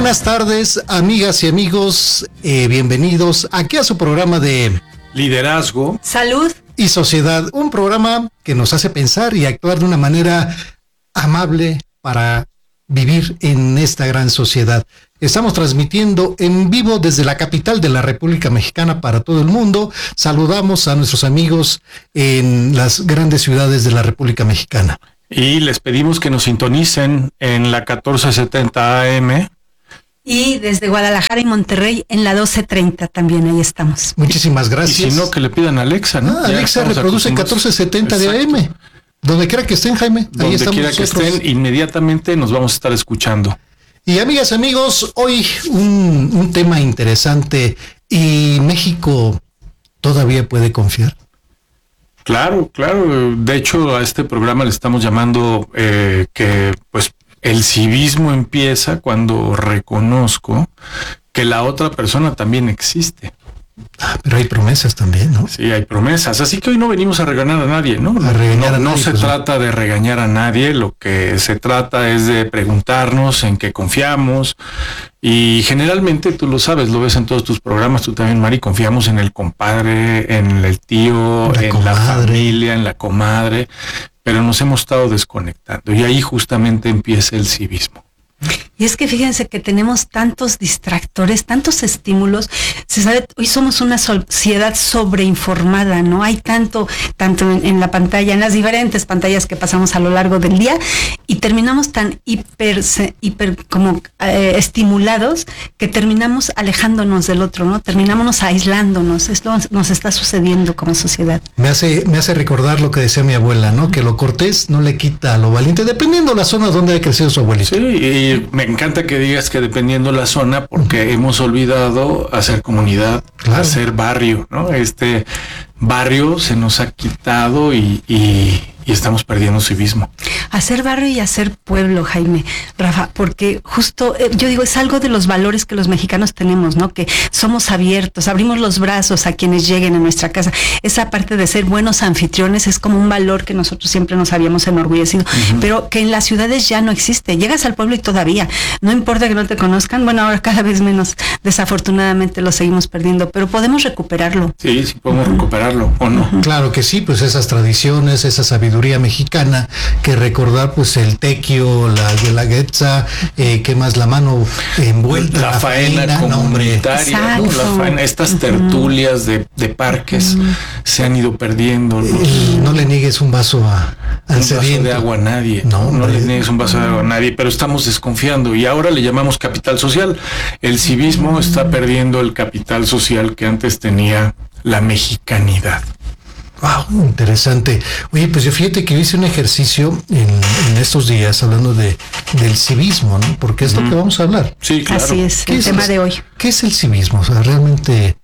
buenas tardes, amigas y amigos. Bienvenidos aquí a su programa de Liderazgo, Salud y Sociedad. Un programa que nos hace pensar y actuar de una manera amable para vivir en esta gran sociedad. Estamos transmitiendo en vivo desde la capital de la República Mexicana para todo el mundo. Saludamos a nuestros amigos en las grandes ciudades de la República Mexicana. y les pedimos que nos sintonicen en la 1470 AM. Y desde Guadalajara y Monterrey en la 1230 también, ahí estamos. Muchísimas gracias. Y si no, que le pidan a Alexa, ¿no? Alexa reproduce 1470 de AM. Donde quiera que estén, Jaime. Donde quiera que estén, inmediatamente nos vamos a estar escuchando. Y amigas, amigos, hoy un tema interesante. ¿Y México todavía puede confiar? Claro. De hecho, a este programa le estamos llamando que pues el civismo empieza cuando reconozco que la otra persona también existe. Pero hay promesas también, ¿no? Sí, hay promesas. Así que hoy no venimos a regañar a nadie, ¿no? No se trata de regañar a nadie. Lo que se trata es de preguntarnos en qué confiamos. Y generalmente, tú lo sabes, lo ves en todos tus programas, tú también, Mari, confiamos en el compadre, en el tío, en la familia, en la comadre, pero nos hemos estado desconectando. Y ahí justamente empieza el civismo. Y es que fíjense que tenemos tantos distractores, tantos estímulos. Se sabe, hoy somos una sociedad sobreinformada, ¿no? Hay tanto en la pantalla, en las diferentes pantallas que pasamos a lo largo del día, y terminamos tan hiper estimulados que terminamos alejándonos del otro, ¿no? Terminamos aislándonos. Esto nos está sucediendo como sociedad. Me hace recordar lo que decía mi abuela, ¿no? Que lo cortés no le quita a lo valiente, dependiendo la zona donde haya crecido su abuelito. Sí, y me encanta que digas que dependiendo la zona, porque hemos olvidado hacer comunidad, hacer barrio, ¿no? Este barrio se nos ha quitado y estamos perdiendo civismo. Hacer barrio y hacer pueblo, Jaime, Rafa, porque justo, yo digo, es algo de los valores que los mexicanos tenemos, ¿no? Que somos abiertos, abrimos los brazos a quienes lleguen a nuestra casa. Esa parte de ser buenos anfitriones es como un valor que nosotros siempre nos habíamos enorgullecido, pero que en las ciudades ya no existe. Llegas al pueblo y todavía, no importa que no te conozcan, bueno, ahora cada vez menos, desafortunadamente lo seguimos perdiendo, pero podemos recuperarlo. Sí, podemos recuperarlo, ¿o no? Claro que sí, pues esas tradiciones, esa sabiduría mexicana, que recordar pues el tequio, la guelaguetza, que más la mano envuelta, la faena comunitaria, ¿no? La faena, estas tertulias de parques se han ido perdiendo. No le niegues un vaso al sediento. Vaso de agua a nadie. No le niegues un vaso de agua a nadie, pero estamos desconfiando y ahora le llamamos capital social. El civismo está perdiendo el capital social que antes tenía la mexicanidad. Wow, interesante. Oye, pues yo fíjate que hice un ejercicio en estos días hablando del civismo, ¿no? Porque es lo que vamos a hablar. Sí, claro. Así es, el tema de hoy. ¿Qué es el civismo? O sea, realmente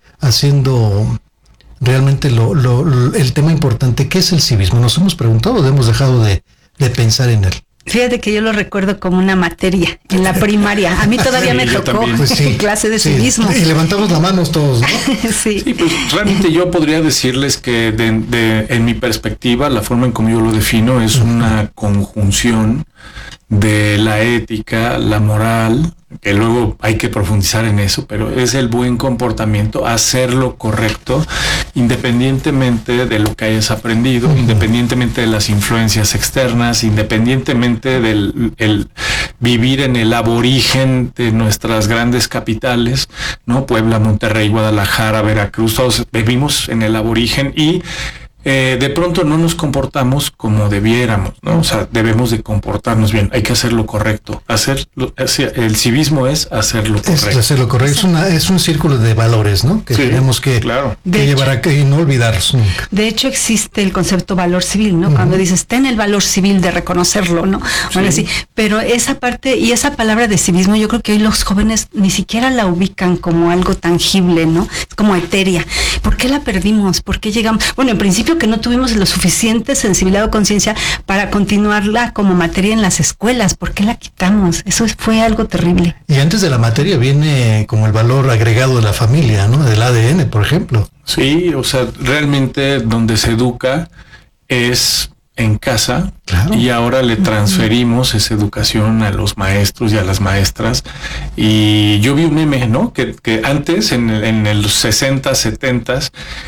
el tema importante, ¿qué es el civismo? ¿Nos hemos preguntado o hemos dejado de pensar en él? Fíjate que yo lo recuerdo como una materia en la primaria. A mí todavía me tocó clase de civismo. Y levantamos la mano todos, ¿no? Sí, pues realmente yo podría decirles que en mi perspectiva, la forma en como yo lo defino es una conjunción de la ética, la moral, que luego hay que profundizar en eso, pero es el buen comportamiento, hacer lo correcto, independientemente de lo que hayas aprendido, independientemente de las influencias externas, independientemente del vivir en el aborigen de nuestras grandes capitales, ¿no? Puebla, Monterrey, Guadalajara, Veracruz, todos vivimos en el aborigen y de pronto no nos comportamos como debiéramos, ¿no? O sea, debemos de comportarnos bien, hay que hacer lo correcto. El civismo es hacer lo correcto. Es hacer lo correcto, es un círculo de valores, ¿no? Que tenemos que llevar a cabo y no olvidarlos nunca. De hecho, existe el concepto valor civil, ¿no? Cuando dices, ten el valor civil de reconocerlo, ¿no? Bueno, sí, pero esa parte y esa palabra de civismo, yo creo que hoy los jóvenes ni siquiera la ubican como algo tangible, ¿no? Es como etérea. ¿Por qué la perdimos? ¿Por qué llegamos? Bueno, en principio que no tuvimos lo suficiente sensibilidad o conciencia para continuarla como materia en las escuelas. ¿Por qué la quitamos? Eso fue algo terrible. Y antes de la materia viene como el valor agregado de la familia, ¿no? Del ADN, por ejemplo. Sí, o sea, realmente donde se educa es en casa Claro. Y ahora le transferimos esa educación a los maestros y a las maestras. Y yo vi un meme, ¿no? Que antes, en los 60, 70,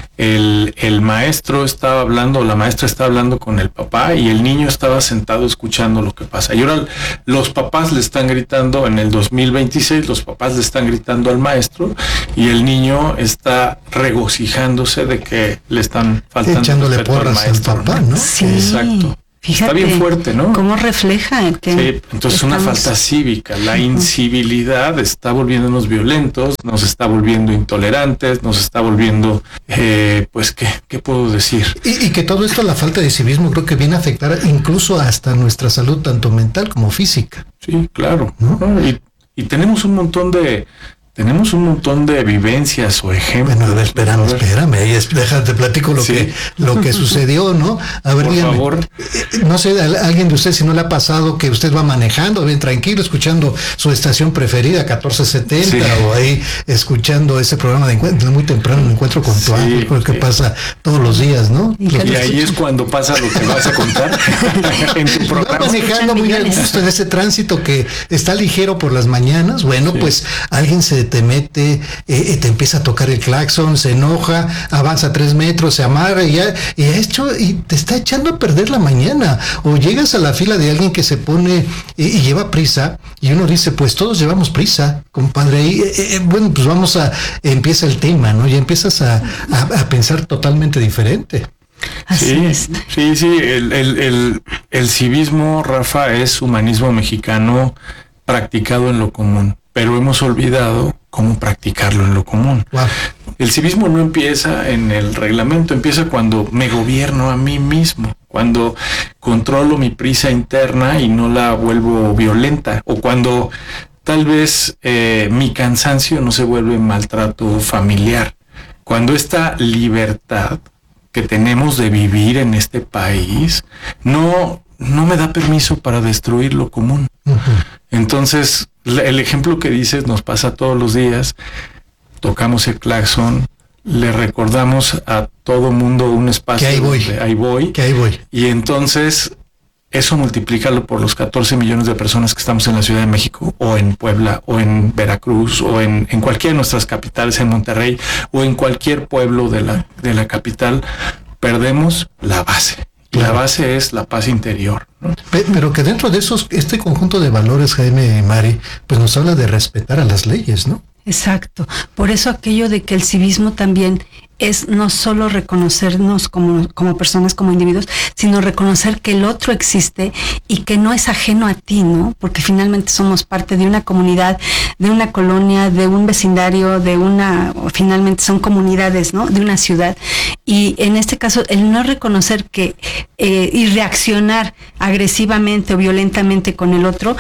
el maestro estaba hablando, la maestra estaba hablando con el papá y el niño estaba sentado escuchando lo que pasa. Y ahora los papás le están gritando, en el 2026, los papás le están gritando al maestro y el niño está regocijándose de que le están faltando echándole respeto porras al maestro, al papá, ¿no? ¿no? Sí. Exacto. Fíjate, está bien fuerte, ¿no? Cómo refleja que sí, entonces una falta cívica, la incivilidad está volviéndonos violentos, nos está volviendo intolerantes, nos está volviendo, pues, ¿qué puedo decir? Y que todo esto, la falta de civismo, creo que viene a afectar incluso hasta nuestra salud, tanto mental como física. Sí, claro, ¿no? Y tenemos un montón de vivencias o ejemplos. Bueno, a ver, espérame, déjate platico lo que sucedió, ¿no? A ver, por dígame, favor. No sé, alguien de usted si no le ha pasado que usted va manejando bien tranquilo, escuchando su estación preferida, 1470, sí, o ahí escuchando ese programa de encuentro, muy temprano, un encuentro con tu ángel, porque pasa todos los días, ¿no? Y ahí es cuando pasa lo que vas a contar en tu programa. Va manejando muy a gusto en ese tránsito que está ligero por las mañanas, bueno, sí, pues alguien te mete, te empieza a tocar el claxon, se enoja, avanza 3 metros, se amarra y te está echando a perder la mañana. O llegas a la fila de alguien que se pone y lleva prisa y uno dice, pues todos llevamos prisa, compadre. Bueno, pues empieza el tema, ¿no? Ya empiezas a pensar totalmente diferente. Así es. Sí, el civismo, Rafa, es humanismo mexicano practicado en lo común, pero hemos olvidado cómo practicarlo en lo común. Wow. El civismo no empieza en el reglamento, empieza cuando me gobierno a mí mismo, cuando controlo mi prisa interna y no la vuelvo violenta, o cuando tal vez mi cansancio no se vuelve maltrato familiar. Cuando esta libertad que tenemos de vivir en este país no me da permiso para destruir lo común. Uh-huh. Entonces, el ejemplo que dices nos pasa todos los días. Tocamos el claxon, le recordamos a todo mundo un espacio que ahí voy. Y entonces eso multiplícalo por los 14 millones de personas que estamos en la Ciudad de México, o en Puebla, o en Veracruz, o en cualquiera de nuestras capitales, en Monterrey, o en cualquier pueblo de la capital. Perdemos la base. La base es la paz interior, ¿no? Pero que dentro de esos, este conjunto de valores, Jaime y Mari, pues nos habla de respetar a las leyes, ¿no? Exacto. Por eso aquello de que el civismo también es no solo reconocernos como personas, como individuos, sino reconocer que el otro existe y que no es ajeno a ti, ¿no? Porque finalmente somos parte de una comunidad, de una colonia, de un vecindario, finalmente son comunidades, ¿no? De una ciudad. Y en este caso, el no reconocer y reaccionar agresivamente o violentamente con el otro,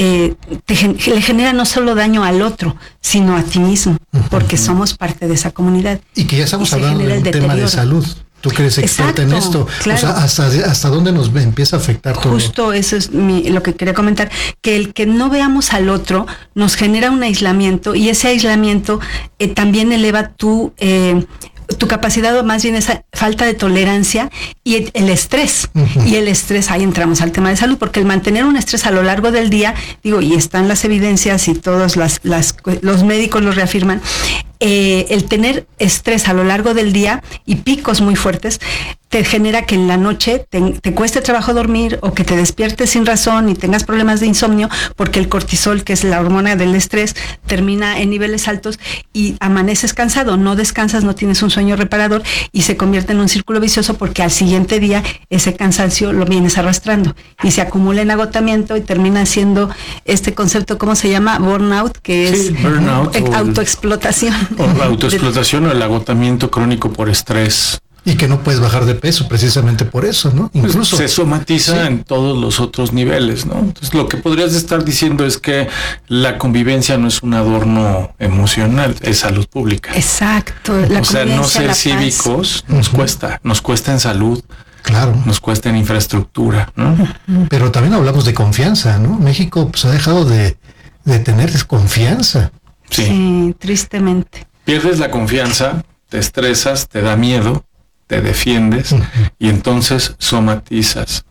le genera no solo daño al otro, sino a ti mismo, porque somos parte de esa comunidad. Y que ya estamos hablando de un tema de salud. Tú que eres experta en esto, claro. O sea, hasta dónde nos empieza a afectar todo. Justo eso es lo que quería comentar, que el que no veamos al otro nos genera un aislamiento, y ese aislamiento también eleva tu capacidad, o más bien esa falta de tolerancia y el estrés. Uh-huh. Y el estrés, ahí entramos al tema de salud, porque el mantener un estrés a lo largo del día, y están las evidencias y todos los médicos lo reafirman, el tener estrés a lo largo del día y picos muy fuertes te genera que en la noche te cueste trabajo dormir, o que te despiertes sin razón y tengas problemas de insomnio, porque el cortisol, que es la hormona del estrés, termina en niveles altos y amaneces cansado, no descansas, no tienes un sueño reparador y se convierte en un círculo vicioso, porque al siguiente día ese cansancio lo vienes arrastrando y se acumula en agotamiento y termina siendo este concepto, ¿cómo se llama? Burnout, que es burnout, autoexplotación. O la autoexplotación o el agotamiento crónico por estrés. Y que no puedes bajar de peso precisamente por eso, ¿no? Incluso se somatiza en todos los otros niveles, ¿no? Entonces, lo que podrías estar diciendo es que la convivencia no es un adorno emocional, es salud pública. Exacto. O sea, no ser cívicos nos cuesta en salud. Claro. Nos cuesta en infraestructura, ¿no? Pero también hablamos de confianza, ¿no? México pues ha dejado de tener desconfianza. Sí, tristemente. Pierdes la confianza, te estresas, te da miedo, te defiendes, y entonces somatizas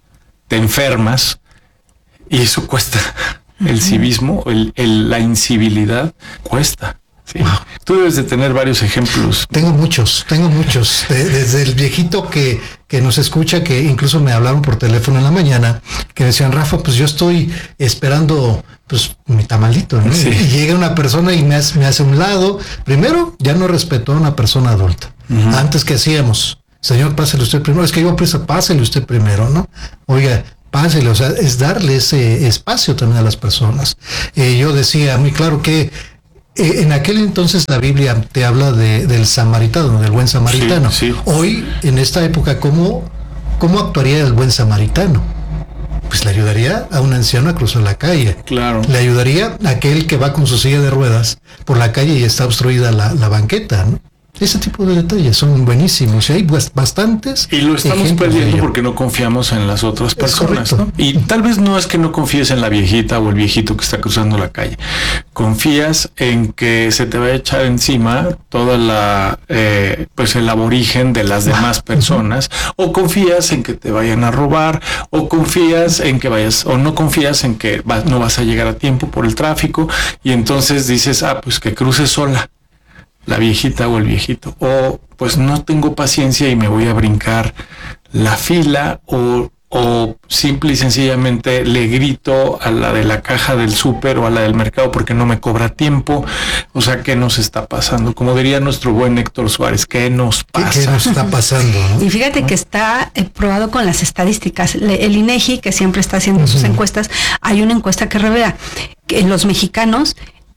te enfermas y eso cuesta. El civismo, la incivilidad cuesta. Sí. Wow. Tú debes de tener varios ejemplos. Tengo muchos. Desde el viejito que nos escucha, que incluso me hablaron por teléfono en la mañana, que decían, Rafa, pues yo estoy esperando pues mi tamalito, ¿no? Sí. Y llega una persona y me hace un lado. Primero, ya no respetó a una persona adulta. Uh-huh. Antes, ¿qué hacíamos? Señor, pásele usted primero. Es que yo prisa, pásele usted primero, ¿no? Oiga, pásele, o sea, es darle ese espacio también a las personas. Yo decía muy claro que en aquel entonces la Biblia te habla del samaritano, del buen samaritano. Sí, sí. Hoy, en esta época, ¿cómo actuaría el buen samaritano? Pues le ayudaría a un anciano a cruzar la calle. Claro. Le ayudaría a aquel que va con su silla de ruedas por la calle y está obstruida la banqueta, ¿no? Ese tipo de detalles son buenísimos y hay bastantes. Y lo estamos perdiendo porque no confiamos en las otras personas, ¿no? Y tal vez no es que no confíes en la viejita o el viejito que está cruzando la calle. Confías en que se te va a echar encima toda pues el aborigen de las demás personas, o confías en que te vayan a robar, o confías en que vayas, o no confías en que no vas a llegar a tiempo por el tráfico, y entonces dices, pues que cruces sola. La viejita o el viejito, o pues no tengo paciencia y me voy a brincar la fila, o simple y sencillamente le grito a la de la caja del súper o a la del mercado porque no me cobra tiempo. O sea, ¿qué nos está pasando? Como diría nuestro buen Héctor Suárez, ¿qué nos pasa? ¿Qué nos está pasando? ¿No? Y fíjate que está probado con las estadísticas. El INEGI, que siempre está haciendo sus encuestas, hay una encuesta que revela que los mexicanos,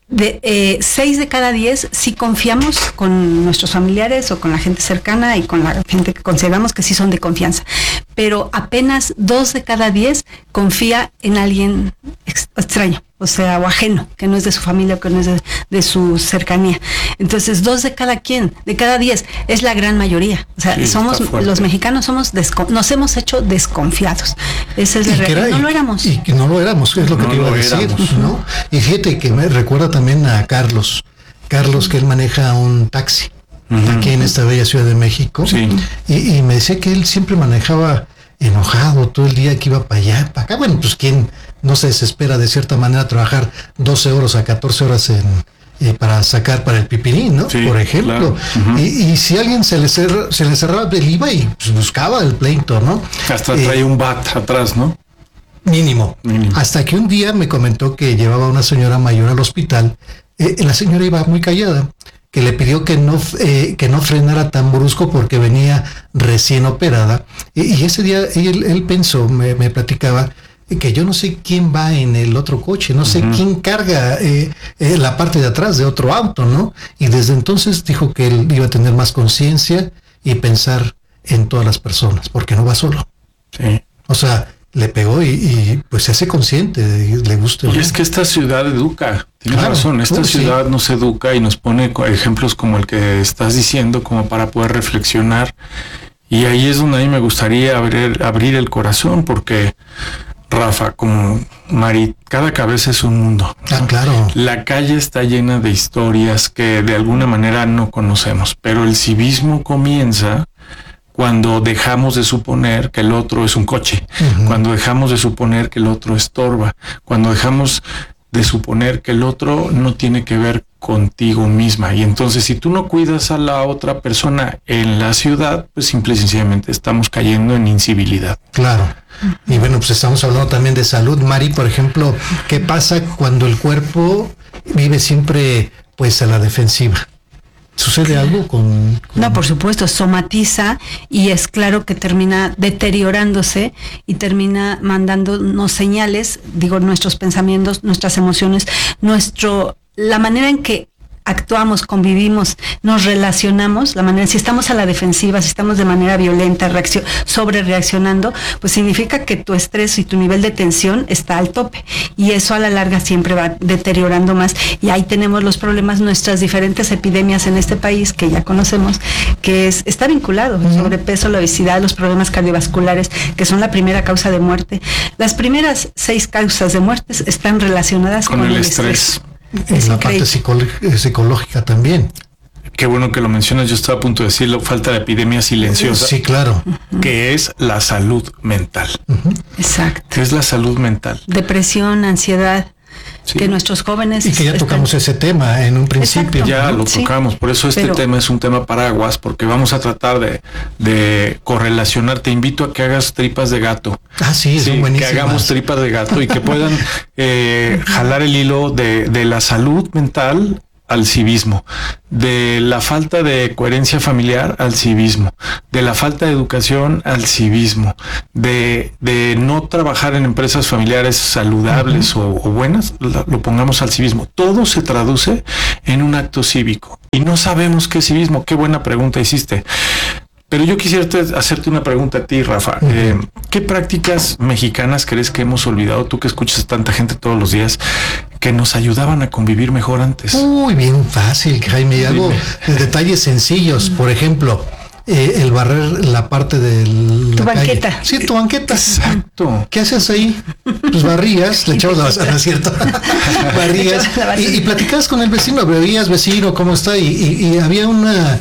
de 6 de cada 10 sí confiamos con nuestros familiares o con la gente cercana y con la gente que consideramos que sí son de confianza, pero apenas 2 de cada 10 confía en alguien extraño, o sea, o ajeno, que no es de su familia o que no es de su cercanía. Entonces, 2 de cada 10 es la gran mayoría. O sea, sí, los mexicanos nos hemos hecho desconfiados. Esa es la realidad. No lo éramos. Y que no lo éramos, es lo que te iba a decir, ¿no? Y fíjate que me recuerda también a Carlos, que él maneja un taxi aquí en esta bella Ciudad de México. Sí. Y me decía que él siempre manejaba enojado todo el día, que iba para allá, para acá. Bueno, pues quién no se desespera de cierta manera trabajar 12 horas a 14 horas para sacar para el pipirín, ¿no? Sí, por ejemplo. Claro. Y si alguien se le cerraba, él iba y pues, buscaba el pleito, ¿no? Hasta traía un bat atrás, ¿no? Mínimo. Hasta que un día me comentó que llevaba a una señora mayor al hospital. La señora iba muy callada, que le pidió que no frenara tan brusco porque venía recién operada. Y ese día él pensó, me platicaba, que yo no sé quién va en el otro coche, no sé quién carga la parte de atrás de otro auto, ¿no? Y desde entonces dijo que él iba a tener más conciencia y pensar en todas las personas, porque no va solo. Sí. O sea, le pegó y pues se hace consciente, le gusta. Y es que esta ciudad educa, tienes razón, esta ciudad nos educa y nos pone ejemplos como el que estás diciendo, como para poder reflexionar. Y ahí es donde a mí me gustaría abrir el corazón, porque Rafa, como Mari, cada cabeza es un mundo, ¿no? Ah, claro. La calle está llena de historias que de alguna manera no conocemos, pero el civismo comienza cuando dejamos de suponer que el otro es un coche, cuando dejamos de suponer que el otro estorba, cuando dejamos de suponer que el otro no tiene que ver contigo misma. Y entonces, si tú no cuidas a la otra persona en la ciudad, pues simple y sencillamente estamos cayendo en incivilidad. Claro. Y bueno, pues estamos hablando también de salud. Mari, por ejemplo, ¿qué pasa cuando el cuerpo vive siempre pues a la defensiva? ¿Sucede algo con...? No, por supuesto, somatiza y es claro que termina deteriorándose y termina mandándonos señales, nuestros pensamientos, nuestras emociones, la manera en que actuamos, convivimos, nos relacionamos, la manera, si estamos a la defensiva, si estamos de manera violenta, sobre reaccionando, pues significa que tu estrés y tu nivel de tensión está al tope, y eso a la larga siempre va deteriorando más, y ahí tenemos los problemas, nuestras diferentes epidemias en este país que ya conocemos, que está vinculado, el sobrepeso, la obesidad, los problemas cardiovasculares, que son la primera causa de muerte. Las primeras 6 causas de muertes están relacionadas con el estrés. En la parte psicológica también. qué bueno que lo mencionas, yo estaba a punto de decirlo, falta de epidemia silenciosa. Sí, claro. Que es la salud mental. Exacto. ¿Qué es la salud mental? Depresión, ansiedad. Sí. Que nuestros jóvenes... Y que ya tocamos ese tema en un principio. Exacto. Ya lo tocamos, por eso este tema es un tema paraguas, porque vamos a tratar de correlacionar. Te invito a que hagas tripas de gato. Sí, son buenísimas. Que hagamos tripas de gato y que puedan jalar el hilo de la salud mental al civismo, de la falta de coherencia familiar al civismo, de la falta de educación al civismo, de no trabajar en empresas familiares saludables o buenas, lo pongamos al civismo. Todo se traduce en un acto cívico y no sabemos qué es civismo. Qué buena pregunta hiciste. Pero yo quisiera hacerte una pregunta a ti, Rafa. ¿Qué prácticas mexicanas crees que hemos olvidado? Tú que escuchas a tanta gente todos los días, que nos ayudaban a convivir mejor antes. Uy, bien fácil, Jaime. Algo de detalles sencillos. Por ejemplo, el barrer la parte de tu banqueta. Calle. Sí, tu banqueta. Exacto. ¿Qué haces ahí? Pues barrías, le echabas la basura, ¿cierto? Barrías y platicabas con el vecino, veías vecino, ¿cómo está? Y había una...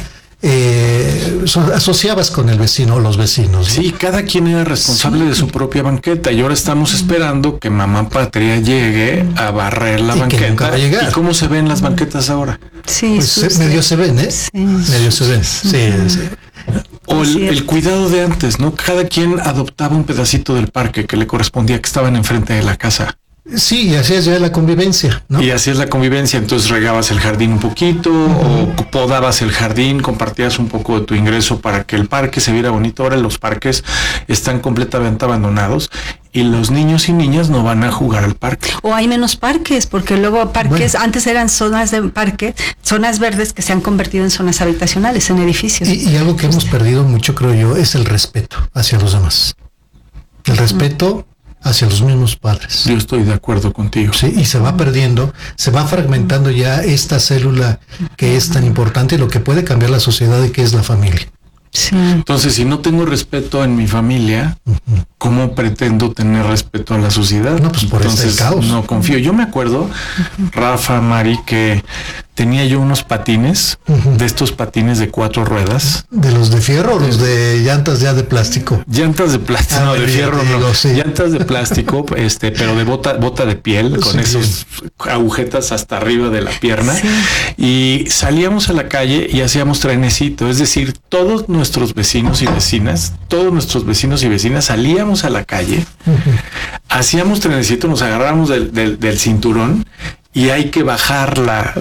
asociabas con el vecino o los vecinos, ¿no? Sí, cada quien era responsable de su propia banqueta y ahora estamos esperando que mamá patria llegue a barrer la banqueta. Que nunca va a llegar. ¿Y cómo se ven las banquetas ahora? Sí, pues medio se ven, ¿eh? Sí. Medio se ven. Sí. O el cuidado de antes, ¿no? Cada quien adoptaba un pedacito del parque que le correspondía, que estaban enfrente de la casa. Sí, y así es ya la convivencia, ¿no? Y así es la convivencia, entonces regabas el jardín un poquito, o podabas el jardín, compartías un poco de tu ingreso para que el parque se viera bonito. Ahora los parques están completamente abandonados y los niños y niñas no van a jugar al parque. O hay menos parques, porque luego parques, antes eran zonas de parque, zonas verdes que se han convertido en zonas habitacionales, en edificios. Y algo que hemos perdido mucho, creo yo, es el respeto hacia los demás. El respeto hacia los mismos padres. Yo estoy de acuerdo contigo. Sí, y se va perdiendo, se va fragmentando ya esta célula que es tan importante, lo que puede cambiar la sociedad y que es la familia. Sí. Entonces, si no tengo respeto en mi familia, ¿cómo pretendo tener respeto a la sociedad? No, pues por eso el caos. No confío. Yo me acuerdo, Rafa, Mari, que tenía yo unos patines, de estos patines de 4 ruedas. ¿De los de fierro o los de llantas ya de plástico? Llantas de plástico, no, de fierro no. Sí. Llantas de plástico, pero de bota de piel, con esos agujetas hasta arriba de la pierna. Sí. Y salíamos a la calle y hacíamos trenecito, es decir, todos nuestros vecinos y vecinas, salíamos a la calle, hacíamos trenecito, nos agarrábamos del cinturón y hay que bajar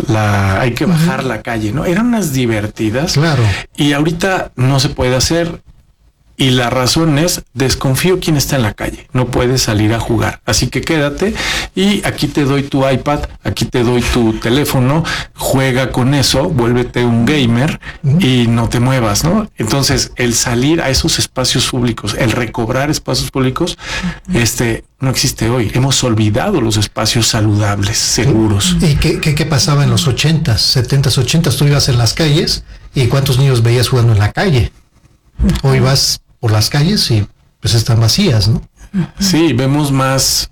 la calle, ¿no? Eran unas divertidas. Claro. Y ahorita no se puede hacer. Y la razón es, desconfío quién está en la calle. No puedes salir a jugar. Así que quédate y aquí te doy tu iPad, aquí te doy tu teléfono, juega con eso, vuélvete un gamer y no te muevas, ¿no? Entonces, el salir a esos espacios públicos, el recobrar espacios públicos, no existe hoy. Hemos olvidado los espacios saludables, seguros. ¿Y qué pasaba en los 80s, 70s, 80s? Tú ibas en las calles y ¿cuántos niños veías jugando en la calle? Hoy vas por las calles y pues están vacías, ¿no? Sí, vemos más...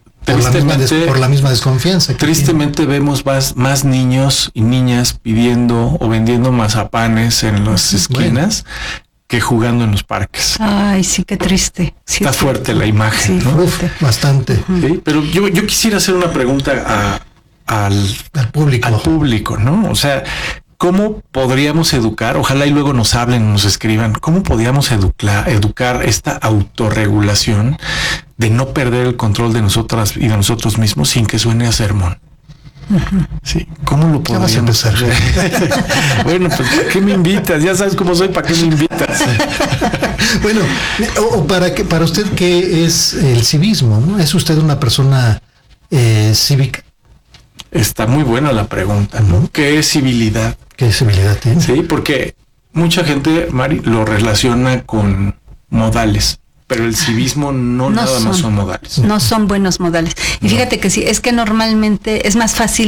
Por la misma desconfianza. Tristemente vemos más niños y niñas pidiendo o vendiendo mazapanes en las esquinas que jugando en los parques. Ay, sí, qué triste. Sí, está fuerte la imagen, sí, ¿no? Bastante. Sí, pero yo quisiera hacer una pregunta al público, ¿no? O sea, ¿cómo podríamos educar? Ojalá y luego nos hablen, nos escriban. ¿Cómo podríamos educar esta autorregulación de no perder el control de nosotras y de nosotros mismos sin que suene a sermón? Sí, ¿cómo lo podríamos empezar? Bueno, pues ¿para qué me invitas? Ya sabes cómo soy, ¿para qué me invitas? Bueno, para usted, ¿qué es el civismo? ¿No? ¿Es usted una persona cívica? Está muy buena la pregunta, ¿no? ¿Qué es civilidad? ¿Qué civilidad tiene? Sí, porque mucha gente, Mari, lo relaciona con modales, pero el civismo no nada más son modales. No son buenos modales. Y fíjate que sí, es que normalmente es más fácil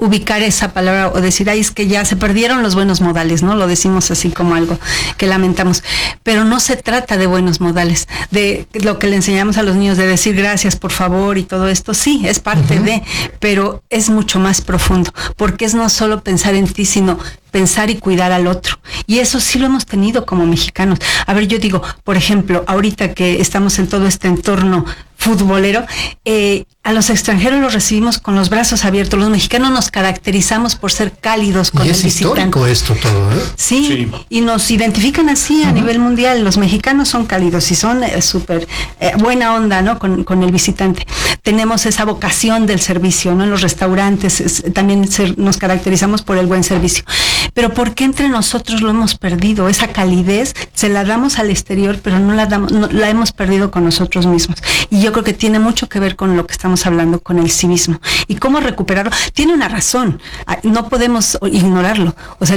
ubicar esa palabra o decir, ay, es que ya se perdieron los buenos modales, ¿no? Lo decimos así como algo que lamentamos. Pero no se trata de buenos modales, de lo que le enseñamos a los niños, de decir gracias, por favor, y todo esto. Sí, es parte de, pero es mucho más profundo, porque es no solo pensar en ti, sino pensar y cuidar al otro. Y eso sí lo hemos tenido como mexicanos. A ver, yo digo, por ejemplo, ahorita que estamos en todo este entorno futbolero, a los extranjeros los recibimos con los brazos abiertos. Los mexicanos nos caracterizamos por ser cálidos con el visitante. Es histórico esto todo, ¿eh? Sí, y nos identifican así a nivel mundial. Los mexicanos son cálidos y son súper buena onda, ¿no? Con el visitante. Tenemos esa vocación del servicio, ¿no? En los restaurantes también nos caracterizamos por el buen servicio. Pero ¿por qué entre nosotros lo hemos perdido? Esa calidez se la damos al exterior, pero no la hemos perdido con nosotros mismos. Y yo creo que tiene mucho que ver con lo que estamos hablando, con el civismo. ¿Y cómo recuperarlo? Tiene una razón, no podemos ignorarlo. O sea,